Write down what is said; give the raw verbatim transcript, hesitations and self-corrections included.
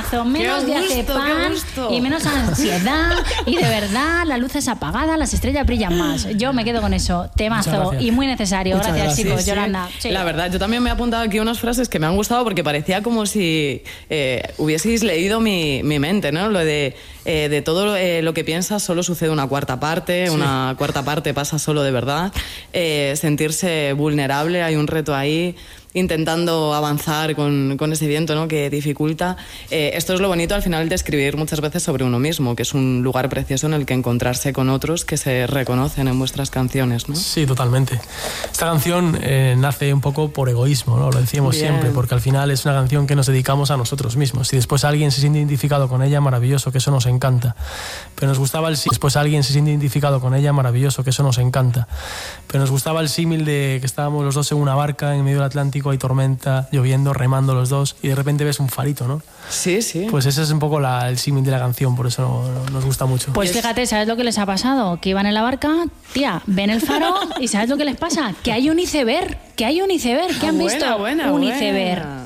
Temazo, menos Qué gusto, diazepam qué gusto. y menos ansiedad. Y de verdad, la luz es apagada, las estrellas brillan más. Yo me quedo con eso. Temazo y muy necesario. Muchas Gracias, gracias. chicos. Sí, sí. Yolanda. Sí. La verdad, yo también me he apuntado aquí unas frases que me han gustado porque parecía como si eh, hubieseis leído mi, mi mente, ¿no? Lo de, eh, de todo eh, lo que piensas solo sucede una cuarta parte, sí. Una cuarta parte pasa solo de verdad. Eh, sentirse vulnerable, hay un reto ahí, intentando avanzar con, con ese viento, ¿no? Que dificulta. Eh, esto es lo bonito al final de escribir muchas veces sobre uno mismo, que es un lugar precioso en el que encontrarse con otros que se reconocen en vuestras canciones, ¿no? Sí, totalmente. Esta canción eh, nace un poco por egoísmo, ¿no? Lo decimos Bien. siempre, porque al final es una canción que nos dedicamos a nosotros mismos. Si después alguien se siente identificado con ella, maravilloso, que eso nos encanta. Pero nos gustaba el sí- después alguien se siente identificado con ella, maravilloso, que eso nos encanta. Pero nos gustaba el símil de que estábamos los dos en una barca en medio del Atlántico, hay tormenta, lloviendo, remando los dos y de repente ves un farito, ¿no? Sí, sí. Pues ese es un poco la, el símil de la canción, por eso no- no- nos gusta mucho. Pues fíjate, ¿sabes lo que les ha pasado? Que iban en la barca, tía, ven el faro y ¿sabes lo que les pasa? Que hay un iceberg, que hay un iceberg, ¿qué han Ah, visto? buena, buena, un buena. iceberg.